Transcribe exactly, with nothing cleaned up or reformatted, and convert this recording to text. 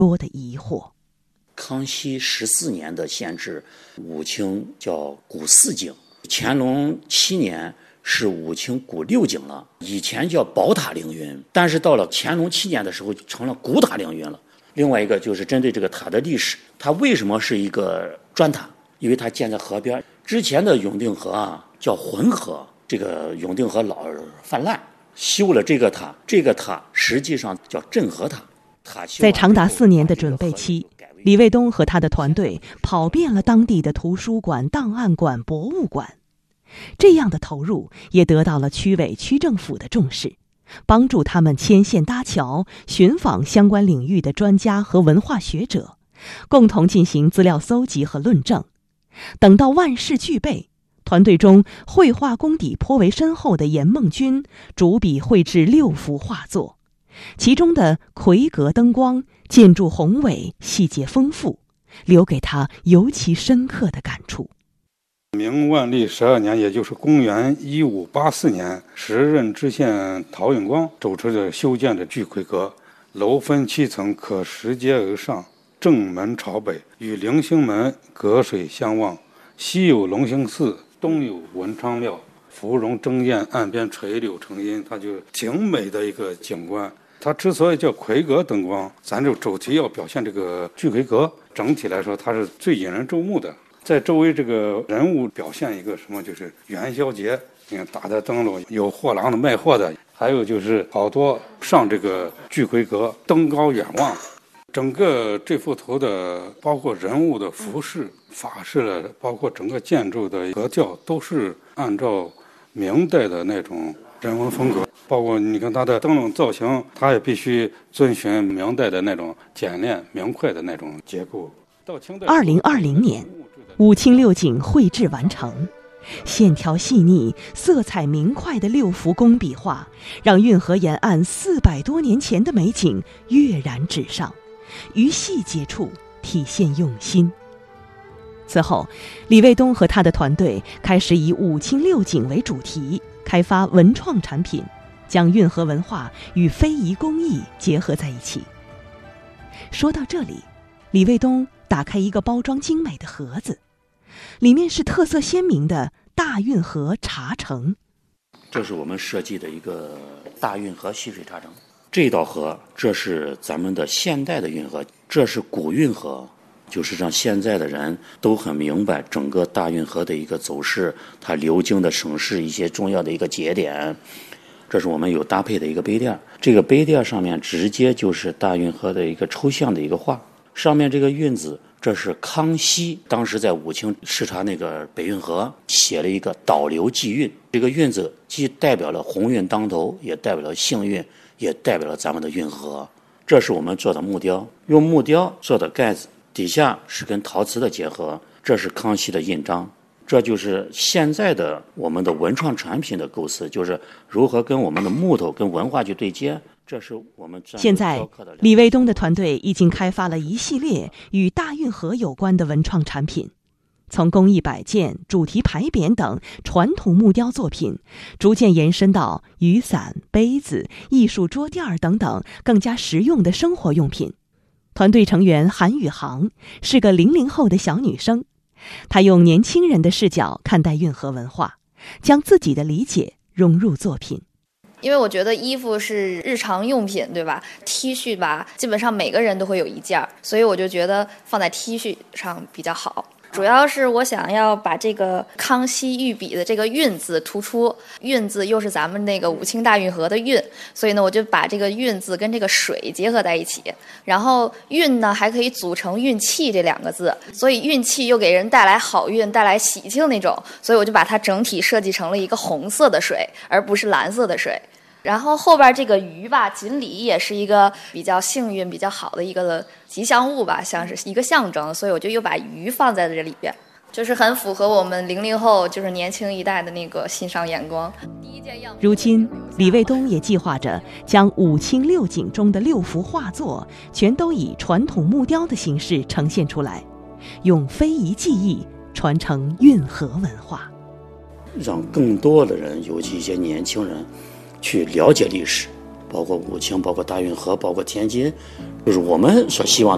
多的疑惑。 康熙十四年的县制，武清叫古四井，乾隆七年是武清古六井了。以前叫宝塔凌云，但是到了乾隆七年的时候就成了古塔凌云了。另外一个就是针对这个塔的历史，它为什么是一个砖塔？因为它建在河边。之前的永定河啊叫浑河，这个永定河老泛滥，修了这个塔，这个塔实际上叫镇河塔。 在长达四年的准备期，李卫东和他的团队跑遍了当地的图书馆、档案馆、博物馆。这样的投入也得到了区委区政府的重视，帮助他们牵线搭桥，寻访相关领域的专家和文化学者，共同进行资料搜集和论证。等到万事俱备，团队中绘画功底颇为深厚的严梦君主笔绘制六幅画作，其中的魁阁灯光、建筑宏伟、细节丰富，留给他尤其深刻的感触。 明万历十二年，也就是公元一五八四年，时任知县陶允光主持着修建的巨魁阁，楼分七层，可拾阶而上，正门朝北，与棂星门隔水相望，西有龙兴寺，东有文昌庙，芙蓉争艳，岸边垂柳成荫，它就挺美的一个景观。它之所以叫魁阁灯光，咱就主题要表现这个巨魁阁，整体来说它是最引人注目的。在周围这个人物表现一个什么，就是元宵节，你看打的灯笼，有货郎的卖货的，还有就是好多上这个巨魁阁登高远望。整个这幅图的包括人物的服饰、法式的，包括整个建筑的格调，都是按照明代的那种人文风格。包括你看它的灯笼造型，它也必须遵循明代的那种简练明快的那种结构。 二零二零年，武清六井绘制完成，线条细腻、色彩明快的六幅工笔画，让运河沿岸四百多年前的美景跃然纸上，于细节处体现用心。此后，李卫东和他的团队开始以武清六井为主题，开发文创产品，将运河文化与非遗工艺结合在一起。说到这里，李卫东打开一个包装精美的盒子，里面是特色鲜明的大运河茶城。 这是我们设计的一个大运河蓄水茶城。这道河，这是咱们的现代的运河，这是古运河，就是让现在的人都很明白整个大运河的一个走势，它流经的省市一些重要的一个节点。这是我们有搭配的一个碑垫，这个碑垫上面直接就是大运河的一个抽象的一个画，上面这个运字，这是康熙当时在武清视察那个北运河写了一个导流济运，这个运字既代表了鸿运当头，也代表了幸运，也代表了咱们的运河。这是我们做的木雕，用木雕做的盖子，底下是跟陶瓷的结合，这是康熙的印章。这就是现在的我们的文创产品的构思，就是如何跟我们的木头跟文化去对接。这是我们现在李卫东的团队已经开发了一系列与大运河有关的文创产品，从工艺摆件、主题牌匾等传统木雕作品，逐渐延伸到雨伞、杯子、艺术桌垫等等更加实用的生活用品。团队成员韩宇航是个零零后的小女生，她用年轻人的视角看待运河文化，将自己的理解融入作品。 因为我觉得衣服是日常用品，对吧？ T 恤吧，基本上每个人都会有一件，所以我就觉得放在 T 恤上比较好。主要是我想要把这个康熙御笔的这个运字突出，运字又是咱们那个武清大运河的运，所以呢我就把这个运字跟这个水结合在一起，然后运呢还可以组成运气这两个字，所以运气又给人带来好运，带来喜庆那种，所以我就把它整体设计成了一个红色的水，而不是蓝色的水。然后后边这个鱼吧，锦鲤也是一个比较幸运比较好的一个吉祥物吧，像是一个象征，所以我就又把鱼放在这里边，就是很符合我们零零后就是年轻一代的那个欣赏眼光。 如今李卫东也计划着将武清六景中的六幅画作全都以传统木雕的形式呈现出来，用非遗技艺传承运河文化， 让更多的人，尤其一些年轻人去了解历史，包括武清，包括大运河，包括天津，就是我们所希望的